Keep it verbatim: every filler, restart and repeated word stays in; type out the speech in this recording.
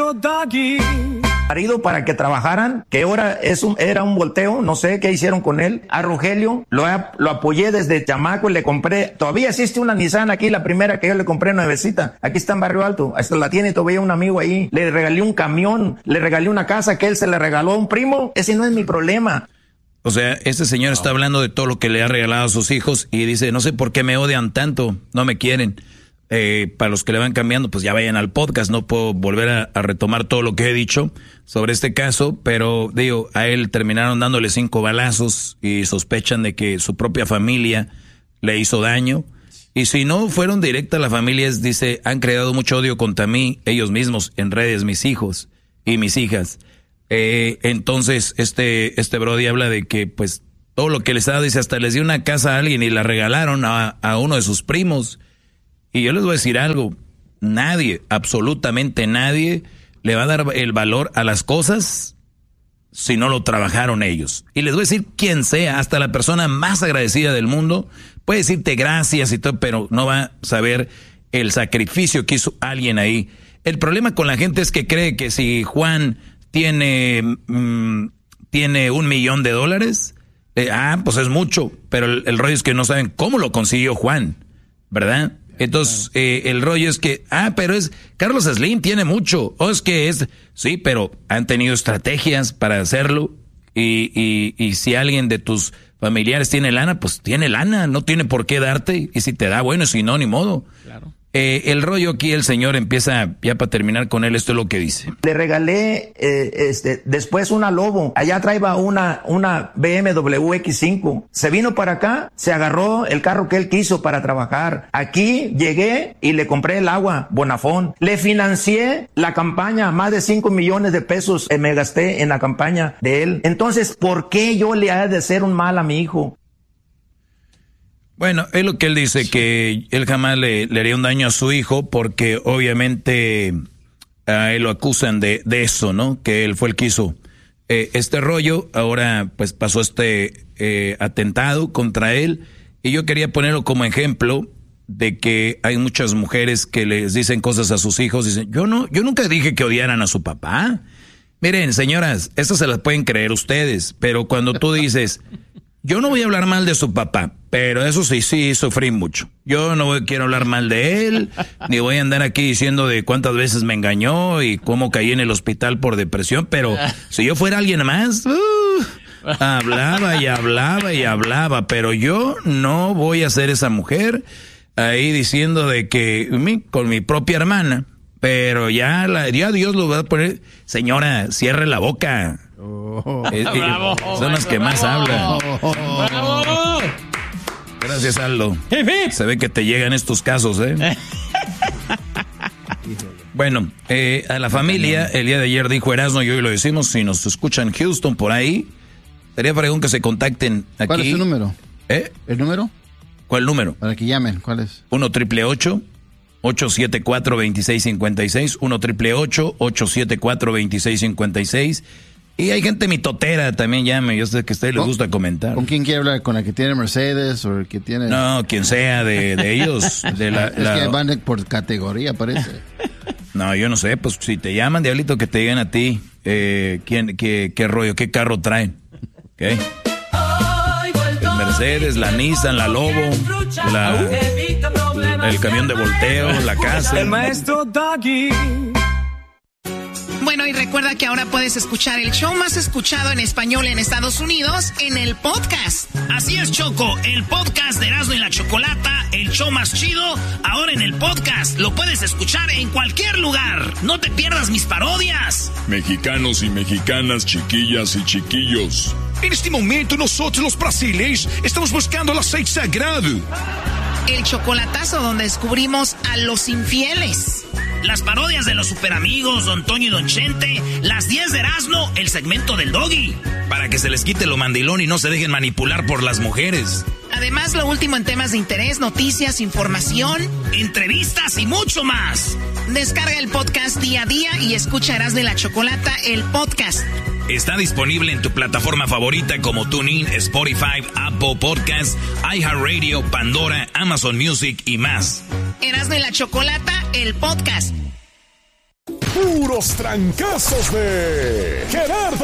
maestro Doggy. Marido para que trabajaran, que ahora es un, era un volteo, no sé qué hicieron con él. A Rogelio lo, lo apoyé desde chamaco y le compré, todavía existe una Nissan aquí, la primera que yo le compré nuevecita, aquí está en Barrio Alto, hasta la tiene todavía un amigo ahí, le regalé un camión, le regalé una casa que él se le regaló a un primo, ese no es mi problema. O sea, este señor está hablando de todo lo que le ha regalado a sus hijos y dice, no sé por qué me odian tanto, no me quieren. Eh, para los que le van cambiando, pues ya vayan al podcast, no puedo volver a, a retomar todo lo que he dicho sobre este caso, pero digo, a él terminaron dándole cinco balazos y sospechan de que su propia familia le hizo daño. Y si no fueron directas a la familia, dice, han creado mucho odio contra mí, ellos mismos, en redes, mis hijos y mis hijas. Eh, entonces, este, este brody habla de que, pues, todo lo que les ha dado, dice, hasta les dio una casa a alguien y la regalaron a, a uno de sus primos. Y yo les voy a decir algo, nadie, absolutamente nadie, le va a dar el valor a las cosas si no lo trabajaron ellos. Y les voy a decir quien sea, hasta la persona más agradecida del mundo, puede decirte gracias y todo, pero no va a saber el sacrificio que hizo alguien ahí. El problema con la gente es que cree que si Juan tiene, mmm, tiene un millón de dólares, eh, ah, pues es mucho, pero el, el rollo es que no saben cómo lo consiguió Juan, ¿verdad? Entonces, eh, el rollo es que, ah, pero es, Carlos Slim tiene mucho, o es que es, sí, pero han tenido estrategias para hacerlo, y, y, y si alguien de tus familiares tiene lana, pues tiene lana, no tiene por qué darte, y si te da, bueno, si no, ni modo. Claro. Eh, el rollo aquí, el señor empieza, ya para terminar con él, esto es lo que dice. Le regalé eh, este, después una Lobo, allá traía una, una B M W X cinco, se vino para acá, se agarró el carro que él quiso para trabajar. Aquí llegué y le compré el agua, Bonafón, le financié la campaña, más de cinco millones de pesos eh, me gasté en la campaña de él. Entonces, ¿por qué yo le he de hacer un mal a mi hijo? Bueno, es lo que él dice, que él jamás le, le haría un daño a su hijo porque obviamente a él lo acusan de, de eso, ¿no? Que él fue el que hizo eh, este rollo. Ahora pues pasó este eh, atentado contra él y yo quería ponerlo como ejemplo de que hay muchas mujeres que les dicen cosas a sus hijos. Dicen, yo no, yo nunca dije que odiaran a su papá. Miren, señoras, estas se las pueden creer ustedes, pero cuando tú dices... Yo no voy a hablar mal de su papá, pero eso sí, sí, sufrí mucho. Yo no voy, quiero hablar mal de él, ni voy a andar aquí diciendo de cuántas veces me engañó y cómo caí en el hospital por depresión, pero si yo fuera alguien más, uh, hablaba y hablaba y hablaba, pero yo no voy a ser esa mujer ahí diciendo de que mi, con mi propia hermana, pero ya, la, ya Dios lo va a poner. Señora, cierre la boca. Oh, eh, eh, bravo, son los que bravo, más hablan. ¡Bravo! Gracias, Aldo. Se ve que te llegan estos casos, ¿eh? Bueno, eh, a la familia, el día de ayer dijo Erasmo, y hoy lo decimos, si nos escuchan Houston por ahí, sería fregón que se contacten aquí. ¿Cuál es su número? ¿Eh? ¿El número? ¿Cuál número? Para que llamen, ¿cuál es? uno triple ocho, ocho siete cuatro, dos seis cinco seis, uno triple ocho, ocho siete cuatro, dos seis cinco seis. Y hay gente mitotera también, llame. Yo sé que a ustedes les gusta comentar. ¿Con quién quiere hablar? ¿Con la que tiene Mercedes o el que tiene...? No, quien sea de, de ellos. De la, es la... que van por categoría, parece. No, yo no sé. Pues si te llaman, diablito, que te digan a ti eh, quién, qué, qué rollo, qué carro traen. ¿Okay? El Mercedes, la Nissan, la Lobo, la, el camión de volteo, la casa. El maestro Doggy. Bueno, y recuerda que ahora puedes escuchar el show más escuchado en español en Estados Unidos en el podcast. Así es, Choco, el podcast de Erasmo y la Chocolata, el show más chido, ahora en el podcast. Lo puedes escuchar en cualquier lugar. No te pierdas mis parodias. Mexicanos y mexicanas, chiquillas y chiquillos. En este momento nosotros los brasileños estamos buscando el aceite sagrado. El chocolatazo donde descubrimos a los infieles. Las parodias de los superamigos, Don Toño y Don Chente. Las diez de Erasmo, el segmento del Doggy. Para que se les quite lo mandilón y no se dejen manipular por las mujeres. Además, lo último en temas de interés, noticias, información, entrevistas y mucho más. Descarga el podcast día a día y escucha Erasmo y la Chocolata, el podcast. Está disponible en tu plataforma favorita como TuneIn, Spotify, Apple Podcasts, iHeartRadio, Pandora, Amazon Music y más. Erasmo y la Chocolata, el podcast. puros trancazos de Gerardo